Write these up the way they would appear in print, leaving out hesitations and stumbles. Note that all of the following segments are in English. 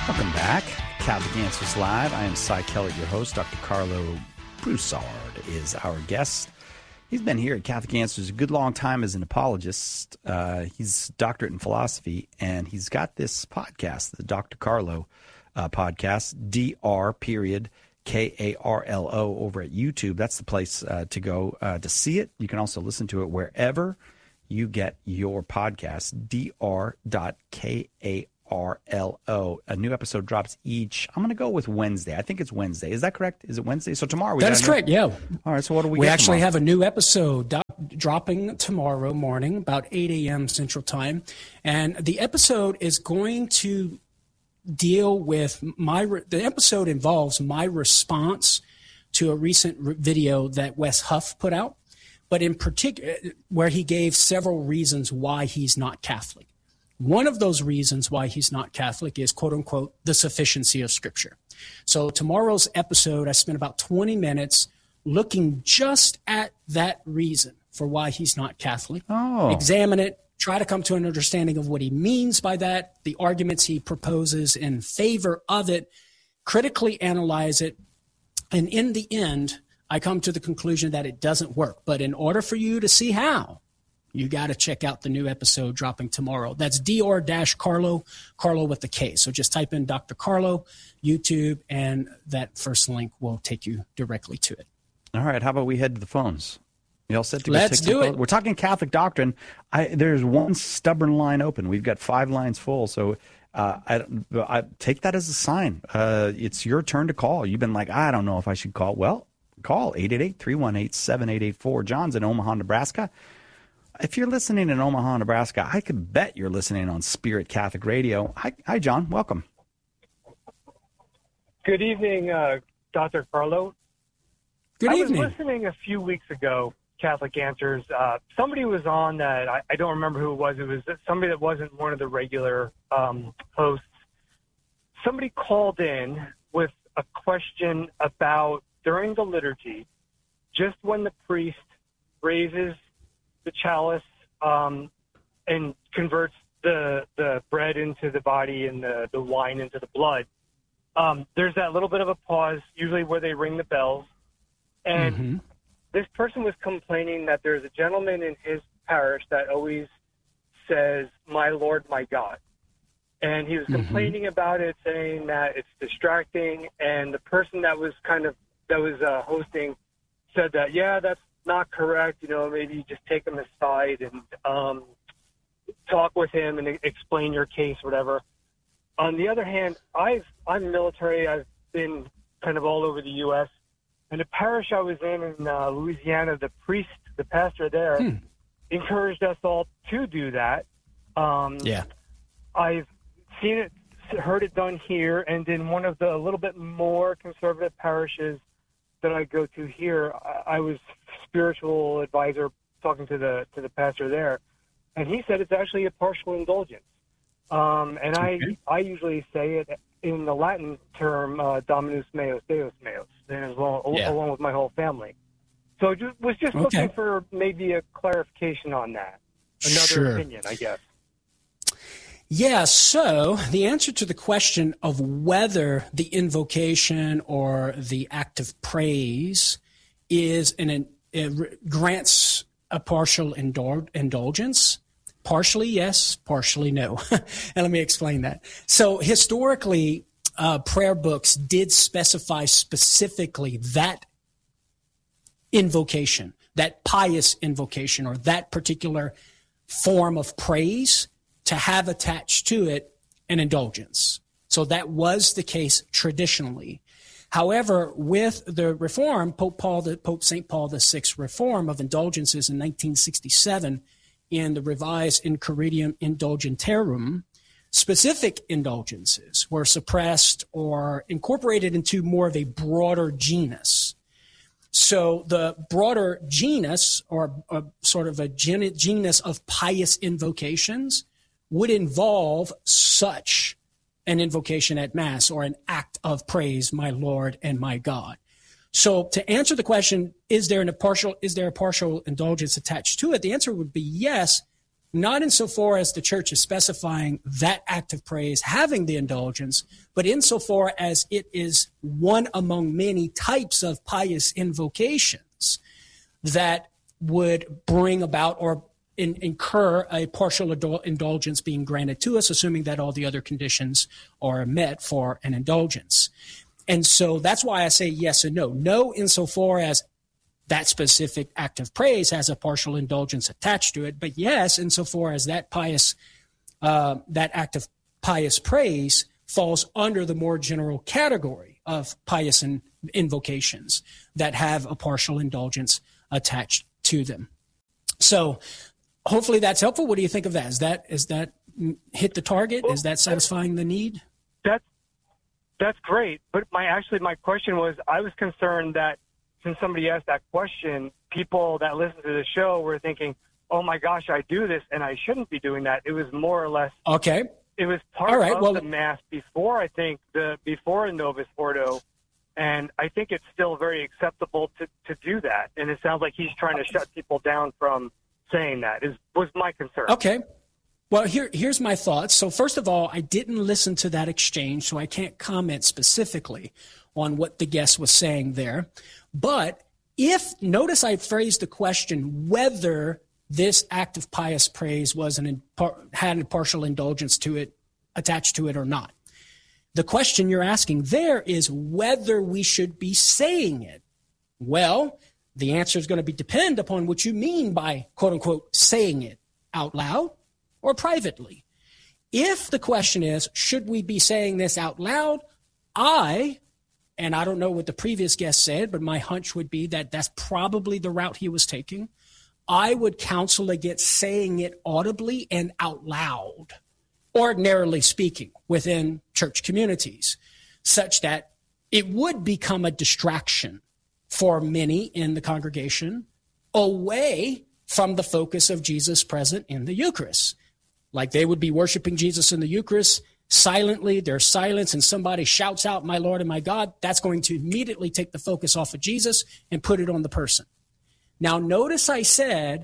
Welcome back. Catholic Answers Live. I am Cy Kellett, your host. Dr. Carlo Broussard is our guest. He's been here at Catholic Answers a good long time as an apologist. He's a doctorate in philosophy, and he's got this podcast, the Dr. Carlo podcast, Dr.Karlo, over at YouTube. That's the place to go to see it. You can also listen to it wherever you get your podcast, Dr.Karlo. A new episode drops each, I'm going to go with Wednesday. I think it's Wednesday. Is that correct? Is it Wednesday? So tomorrow. That is correct, yeah. All right, so what do we We get actually tomorrow? have a new episode dropping tomorrow morning, about 8 a.m. Central Time. And the episode is going to deal with the episode involves my response to a recent video that Wes Huff put out, but in particular, where he gave several reasons why he's not Catholic. One of those reasons why he's not Catholic is, quote unquote, the sufficiency of Scripture. So tomorrow's episode, I spent about 20 minutes looking just at that reason for why he's not Catholic. Examine it, try to come to an understanding of what he means by that, the arguments he proposes in favor of it, critically analyze it, and in the end, I come to the conclusion that it doesn't work. But in order for you to see how, you got to check out the new episode dropping tomorrow. That's Dr.Karlo, Carlo with the K. So just type in Dr. Carlo, YouTube, and that first link will take you directly to it. All right, how about we head to the phones? You all set to go? Let's do it. We're talking Catholic doctrine. There's one stubborn line open. We've got 5 lines full, so I take that as a sign. It's your turn to call. You've been like, I don't know if I should call. Well, call 888-318-7884. John's in Omaha, Nebraska. If you're listening in Omaha, Nebraska, I could bet you're listening on Spirit Catholic Radio. Hi, John. Welcome. Good evening, Dr. Carlo. Good evening. I was listening a few weeks ago, Catholic Answers. Somebody was on that. I don't remember who it was. It was somebody that wasn't one of the regular hosts. Somebody called in with a question about during the liturgy, just when the priest raises the chalice and converts the bread into the body and the wine into the blood. There's that little bit of a pause, usually where they ring the bells. And this person was complaining that there's a gentleman in his parish that always says, "My Lord, my God." And he was complaining about it, saying that it's distracting. And the person that was hosting said that, yeah, that's not correct. Maybe just take him aside and talk with him and explain your case, whatever. On the other hand, I'm military. I've been kind of all over the U.S. And the parish I was in Louisiana, the pastor there, encouraged us all to do that. I've seen it, heard it done here, and in one of the a little bit more conservative parishes that I go to here, I was spiritual advisor talking to the pastor there, and he said it's actually a partial indulgence. And I usually say it in the Latin term, Dominus meus, Deus meus, and along with my whole family. So was just looking for maybe a clarification on that. Another opinion, I guess. Yeah, so the answer to the question of whether the invocation or the act of praise is grants a partial indulgence, partially yes, partially no. And let me explain that. So historically, prayer books did specify specifically that invocation, that pious invocation, or that particular form of praise to have attached to it an indulgence. So that was the case traditionally. However, with the reform, Pope St. Paul VI reform of indulgences in 1967 in the revised Incurritium Indulgentiarum, specific indulgences were suppressed or incorporated into more of a broader genus. So the broader genus, or sort of a genus of pious invocations, would involve such an invocation at Mass or an act of praise, my Lord and my God. So to answer the question, is there a partial indulgence attached to it? The answer would be yes, not insofar as the church is specifying that act of praise having the indulgence, but insofar as it is one among many types of pious invocations that would bring about or incur a partial indulgence being granted to us, assuming that all the other conditions are met for an indulgence. And so that's why I say yes and no. No, insofar as that specific act of praise has a partial indulgence attached to it, but yes, insofar as that act of pious praise falls under the more general category of pious invocations that have a partial indulgence attached to them. So hopefully that's helpful. What do you think of that? Is that hit the target? Is that satisfying the need? That's great. But my question was, I was concerned that since somebody asked that question, people that listen to the show were thinking, oh my gosh, I do this and I shouldn't be doing that. It was more or less. Okay. It was part of the Mass before, I think, before Novus Ordo. And I think it's still very acceptable to do that. And it sounds like he's trying to shut people down from saying that, was my concern. Okay. Well, here's my thoughts. So first of all, I didn't listen to that exchange, so I can't comment specifically on what the guest was saying there. But notice I phrased the question whether this act of pious praise had a partial indulgence to it, attached to it or not. The question you're asking there is whether we should be saying it. Well, the answer is going to depend upon what you mean by, quote unquote, saying it out loud or privately. If the question is, should we be saying this out loud? And I don't know what the previous guest said, but my hunch would be that that's probably the route he was taking. I would counsel against saying it audibly and out loud, ordinarily speaking, within church communities, such that it would become a distraction for many in the congregation away from the focus of Jesus present in the Eucharist. Like they would be worshiping Jesus in the Eucharist silently, there's silence, and somebody shouts out, my Lord and my God, that's going to immediately take the focus off of Jesus and put it on the person. Now, notice I said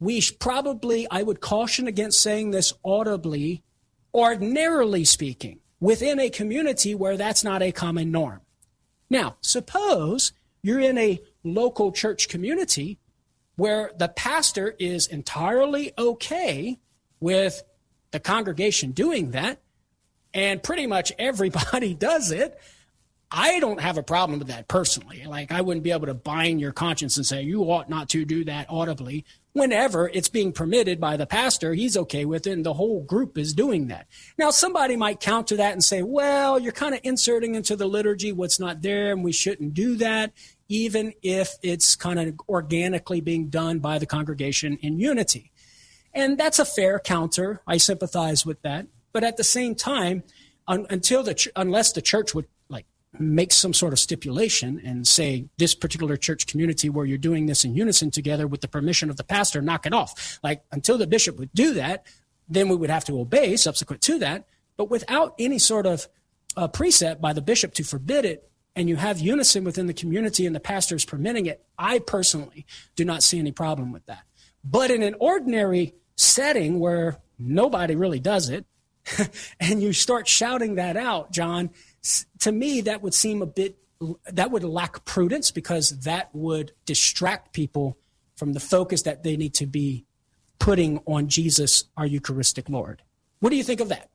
I would caution against saying this audibly, ordinarily speaking, within a community where that's not a common norm. Now, suppose you're in a local church community where the pastor is entirely okay with the congregation doing that, and pretty much everybody does it. I don't have a problem with that personally. Like, I wouldn't be able to bind your conscience and say, you ought not to do that audibly. Whenever it's being permitted by the pastor, he's okay with it, and the whole group is doing that. Now, somebody might counter that and say, well, you're kind of inserting into the liturgy what's not there, and we shouldn't do that, even if it's kind of organically being done by the congregation in unity. And that's a fair counter. I sympathize with that. But at the same time, unless the church would make some sort of stipulation and say this particular church community where you're doing this in unison together with the permission of the pastor, knock it off. Like, until the bishop would do that, then we would have to obey subsequent to that. But without any sort of precept by the bishop to forbid it, and you have unison within the community and the pastor is permitting it, I personally do not see any problem with that. But in an ordinary setting where nobody really does it, and you start shouting that out, John, to me, that would lack prudence, because that would distract people from the focus that they need to be putting on Jesus, our Eucharistic Lord. What do you think of that?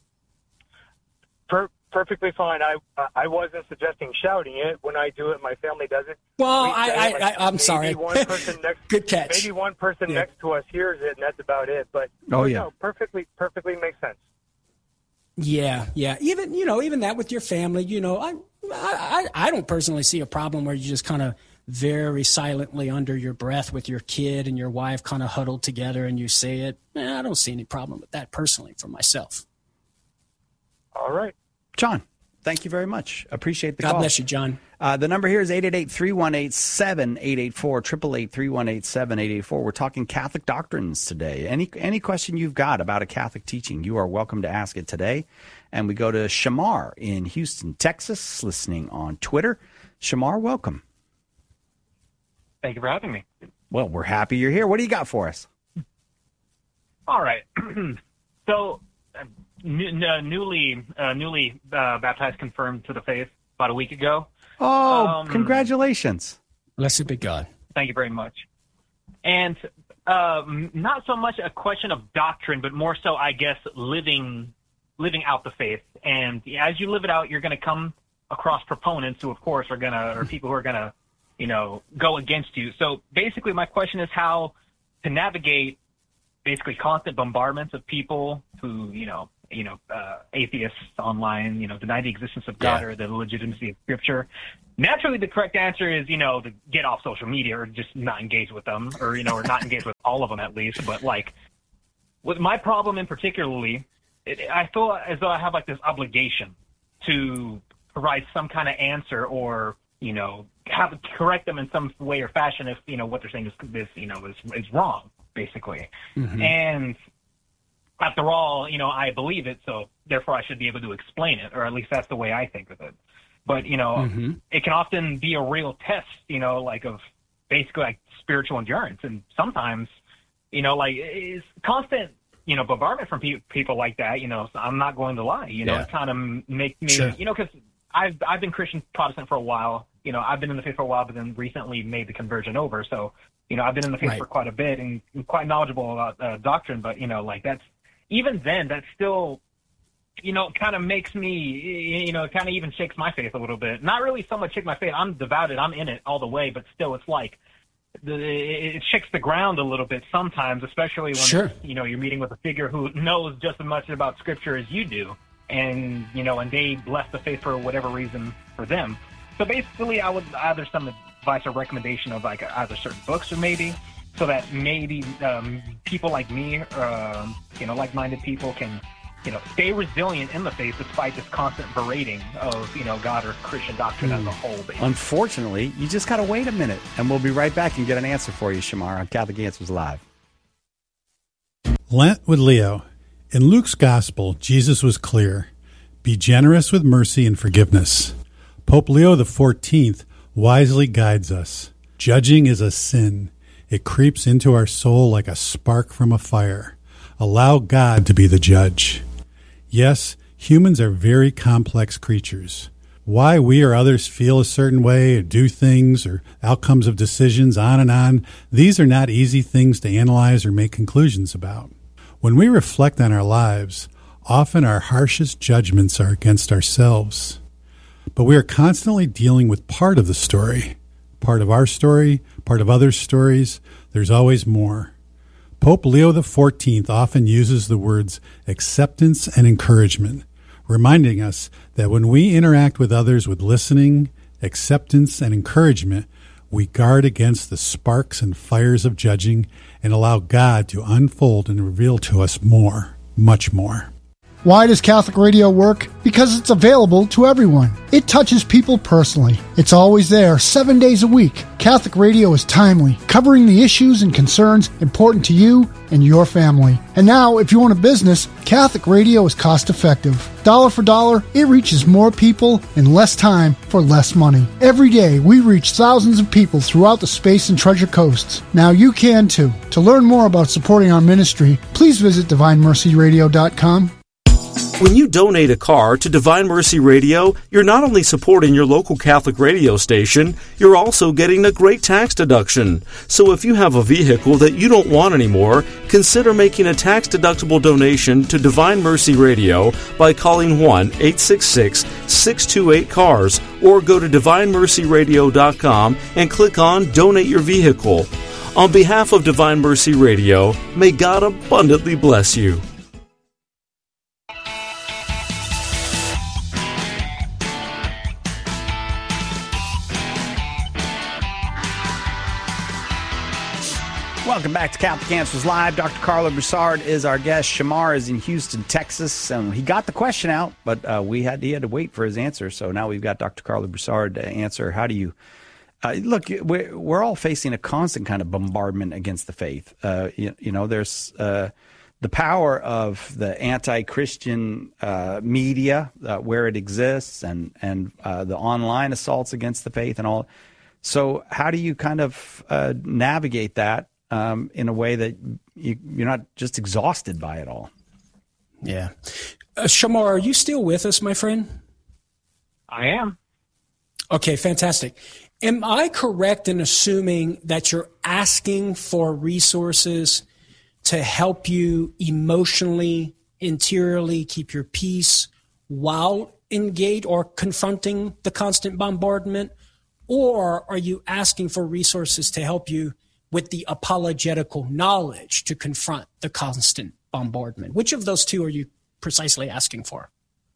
Perfectly fine. I wasn't suggesting shouting it. When I do it, my family does it. Well, I'm sorry. Good catch. Maybe one person next to us hears it, and that's about it. But no, perfectly makes sense. Yeah. Even that with your family, I don't personally see a problem where you just kind of very silently under your breath with your kid and your wife kind of huddled together and you say it. I don't see any problem with that personally for myself. All right. John, thank you very much. Appreciate the call. God bless you, John. The number here is 888-318-7884, 888-318-7884. We're talking Catholic doctrines today. Any question you've got about a Catholic teaching, you are welcome to ask it today. And we go to Shamar in Houston, Texas, listening on Twitter. Shamar, welcome. Thank you for having me. Well, we're happy you're here. What do you got for us? All right. So, newly baptized, confirmed to the faith about a week ago. Oh, congratulations. Blessed be God. Thank you very much. And not so much a question of doctrine, but more so, I guess, living out the faith. And as you live it out, you're going to come across proponents who, of course, or people who are going to, go against you. So basically, my question is how to navigate basically constant bombardments of people who, atheists online, deny the existence of God or the legitimacy of Scripture. Naturally, the correct answer is, to get off social media or just not engage with them, or not engage with all of them at least. But with my problem in particularly, I feel as though I have this obligation to provide some kind of answer or, correct them in some way or fashion if, what they're saying is wrong, basically. Mm-hmm. And after all, I believe it, so therefore I should be able to explain it, or at least that's the way I think of it. But, it can often be a real test, of basically spiritual endurance. And sometimes, it's constant, bombardment from people like that, so I'm not going to lie, it kind of makes me, because I've been Christian Protestant for a while, I've been in the faith for a while, but then recently made the conversion over. So, I've been in the faith for quite a bit and quite knowledgeable about doctrine, but, that's, even then, that still, kind of makes me, kind of even shakes my faith a little bit. Not really so much shake my faith. I'm devoted. I'm in it all the way, but still it's it shakes the ground a little bit sometimes, especially when, you're meeting with a figure who knows just as much about Scripture as you do. And, and they bless the faith for whatever reason for them. So basically, I would either some advice or recommendation of either certain books or maybe, so that maybe people like me, like-minded people can, stay resilient in the faith despite this constant berating of, God or Christian doctrine as a whole. Basically. Unfortunately, you just got to wait a minute, and we'll be right back and get an answer for you, Shamar, on Catholic Answers Live. Lent with Leo. In Luke's Gospel, Jesus was clear. Be generous with mercy and forgiveness. Pope Leo XIV wisely guides us. Judging is a sin. It creeps into our soul like a spark from a fire. Allow God to be the judge. Yes, humans are very complex creatures. Why we or others feel a certain way or do things or outcomes of decisions, on and on, these are not easy things to analyze or make conclusions about. When we reflect on our lives, often our harshest judgments are against ourselves. But we are constantly dealing with part of the story. Part of our story, part of others' stories. There's always more. Pope Leo XIV often uses the words acceptance and encouragement, reminding us that when we interact with others with listening, acceptance, and encouragement, we guard against the sparks and fires of judging and allow God to unfold and reveal to us more, much more. Why does Catholic Radio work? Because it's available to everyone. It touches people personally. It's always there, 7 days a week. Catholic Radio is timely, covering the issues and concerns important to you and your family. And now, if you own a business, Catholic Radio is cost-effective. Dollar for dollar, it reaches more people in less time for less money. Every day, we reach thousands of people throughout the Space and Treasure Coasts. Now you can too. To learn more about supporting our ministry, please visit DivineMercyRadio.com. When you donate a car to Divine Mercy Radio, you're not only supporting your local Catholic radio station, you're also getting a great tax deduction. So if you have a vehicle that you don't want anymore, consider making a tax-deductible donation to Divine Mercy Radio by calling 1-866-628-CARS or go to DivineMercyRadio.com and click on Donate Your Vehicle. On behalf of Divine Mercy Radio, may God abundantly bless you. Welcome back to Catholic Answers Live. Dr. Carlo Broussard is our guest. Shamar is in Houston, Texas, and he got the question out, but he had to wait for his answer. So now we've got Dr. Carlo Broussard to answer. How do you look? We're all facing a constant kind of bombardment against the faith. There's the power of the anti-Christian media where it exists, and the online assaults against the faith and all. So how do you kind of navigate that? In a way that you're not just exhausted by it all. Yeah. Shamar, are you still with us, my friend? I am. Okay, fantastic. Am I correct in assuming that you're asking for resources to help you emotionally, interiorly keep your peace while engaged or confronting the constant bombardment? Or are you asking for resources to help you with the apologetical knowledge to confront the constant bombardment? Which of those two are you precisely asking for?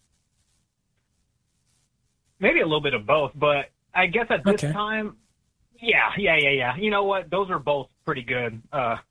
Maybe a little bit of both, but I guess at this time, yeah. You know what? Those are both pretty good